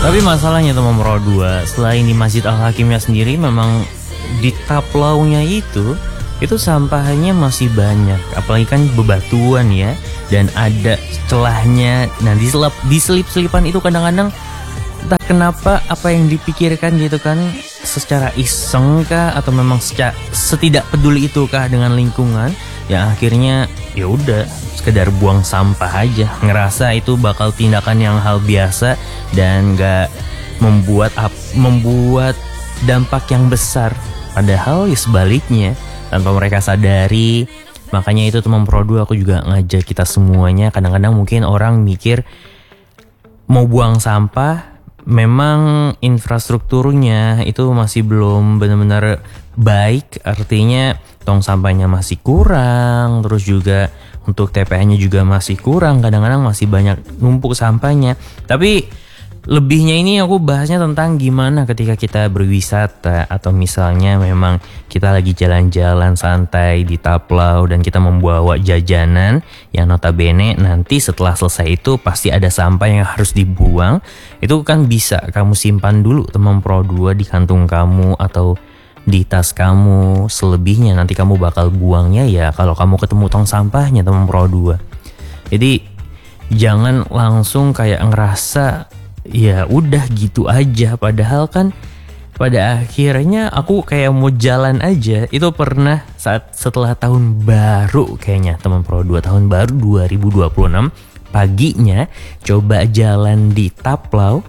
Tapi masalahnya teman Pro 2, selain di Masjid Al-Hakimnya sendiri, memang di Taplaunya itu sampahnya masih banyak. Apalagi kan bebatuan ya, dan ada celahnya. Nah diselip-selipan itu kadang-kadang entah kenapa apa yang dipikirkan gitu kan, secara iseng kah atau memang setidak peduli itu kah dengan lingkungan, ya akhirnya ya udah sekedar buang sampah aja, ngerasa itu bakal tindakan yang hal biasa dan gak membuat dampak yang besar. Padahal ya sebaliknya, tanpa mereka sadari. Makanya itu teman Pro 2, aku juga ngajak kita semuanya. Kadang-kadang mungkin orang mikir mau buang sampah, memang infrastrukturnya itu masih belum benar-benar baik. Artinya tong sampahnya masih kurang, terus juga untuk TPA-nya juga masih kurang. Kadang-kadang masih banyak numpuk sampahnya. Tapi lebihnya ini aku bahasnya tentang gimana ketika kita berwisata, atau misalnya memang kita lagi jalan-jalan santai di Taplau dan kita membawa jajanan yang notabene nanti setelah selesai itu pasti ada sampah yang harus dibuang. Itu kan bisa kamu simpan dulu teman Pro 2 di kantung kamu atau di tas kamu. Selebihnya nanti kamu bakal buangnya ya kalau kamu ketemu tong sampahnya teman Pro 2. Jadi jangan langsung kayak ngerasa ya udah gitu aja, padahal kan pada akhirnya aku kayak mau jalan aja. Itu pernah setelah tahun baru, kayaknya teman Pro 2 tahun baru 2026 paginya coba jalan di Taplau,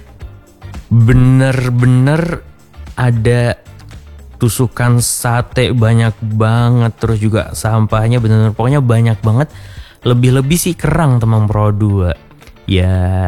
bener-bener ada tusukan sate banyak banget, terus juga sampahnya bener-bener pokoknya banyak banget. Lebih-lebih sih kerang teman Pro 2 ya.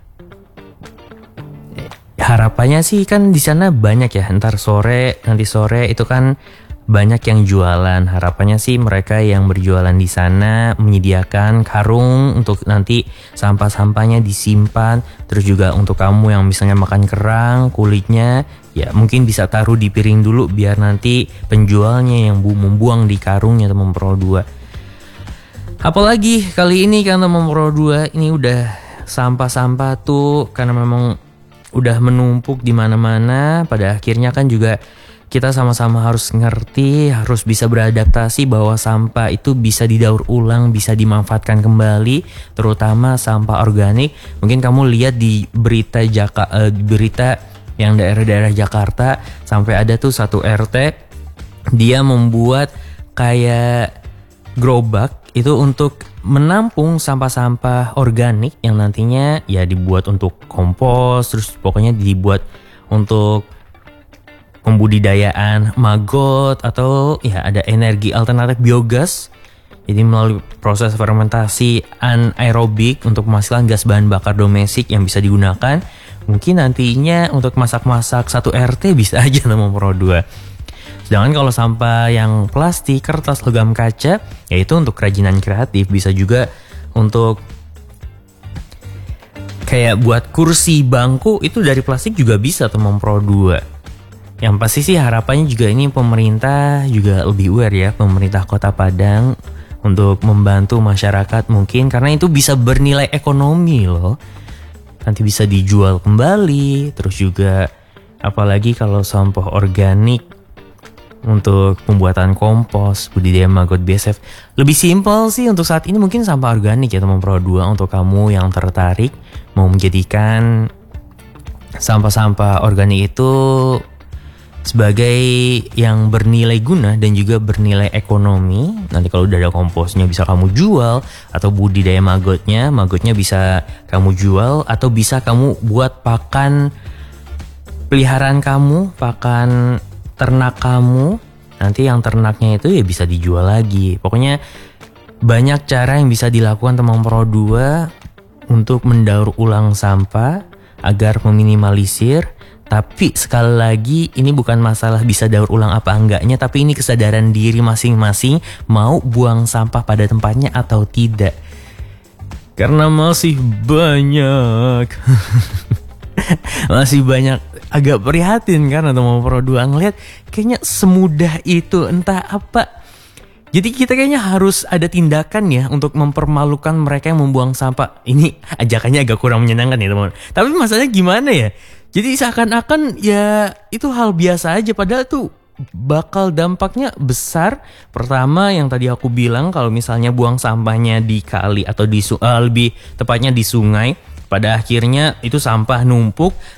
Harapannya sih kan di sana banyak ya, nanti sore itu kan banyak yang jualan. Harapannya sih mereka yang berjualan di sana menyediakan karung untuk nanti sampah-sampahnya disimpan. Terus juga untuk kamu yang misalnya makan kerang kulitnya, ya mungkin bisa taruh di piring dulu biar nanti penjualnya yang membuang di karungnya teman Pro 2. Apalagi kali ini kan teman Pro 2 ini udah sampah-sampah tuh karena memang udah menumpuk di mana-mana. Pada akhirnya kan juga kita sama-sama harus ngerti, harus bisa beradaptasi bahwa sampah itu bisa didaur ulang, bisa dimanfaatkan kembali, terutama sampah organik. Mungkin kamu lihat di berita yang daerah-daerah Jakarta, sampai ada tuh satu RT dia membuat kayak gerobak itu untuk menampung sampah-sampah organik yang nantinya ya dibuat untuk kompos, terus pokoknya dibuat untuk pembudidayaan maggot atau ya ada energi alternatif biogas. Jadi melalui proses fermentasi anaerobik untuk menghasilkan gas bahan bakar domestik yang bisa digunakan. Mungkin nantinya untuk masak-masak satu RT bisa aja teman Pro 2. Sedangkan kalau sampah yang plastik, kertas, logam kaca, yaitu untuk kerajinan kreatif. Bisa juga untuk kayak buat kursi, bangku, itu dari plastik juga bisa teman Pro 2. Yang pasti sih harapannya juga ini pemerintah juga lebih aware ya, pemerintah Kota Padang, untuk membantu masyarakat mungkin, karena itu bisa bernilai ekonomi loh. Nanti bisa dijual kembali, terus juga apalagi kalau sampah organik untuk pembuatan kompos, budidaya maggot BSF. Lebih simpel sih untuk saat ini mungkin sampah organik ya teman Pro 2, untuk kamu yang tertarik mau menjadikan sampah-sampah organik itu sebagai yang bernilai guna dan juga bernilai ekonomi. Nanti kalau udah ada komposnya bisa kamu jual, atau budidaya maggotnya bisa kamu jual, atau bisa kamu buat pakan peliharaan kamu, pakan ternak kamu. Nanti yang ternaknya itu ya bisa dijual lagi. Pokoknya banyak cara yang bisa dilakukan teman Pro 2 untuk mendaur ulang sampah agar meminimalisir. Tapi sekali lagi ini bukan masalah bisa daur ulang apa enggaknya, tapi ini kesadaran diri masing-masing mau buang sampah pada tempatnya atau tidak. Karena masih banyak masih banyak, agak prihatin karena teman Pro 2 ngeliat kayaknya semudah itu, entah apa Jadi kita kayaknya harus ada tindakan ya untuk mempermalukan mereka yang membuang sampah. Ini ajakannya agak kurang menyenangkan ya teman. Tapi masalahnya gimana ya? Jadi seakan-akan ya itu hal biasa aja, padahal tuh bakal dampaknya besar. Pertama yang tadi aku bilang, kalau misalnya buang sampahnya di kali atau lebih tepatnya di sungai, pada akhirnya itu sampah numpuk,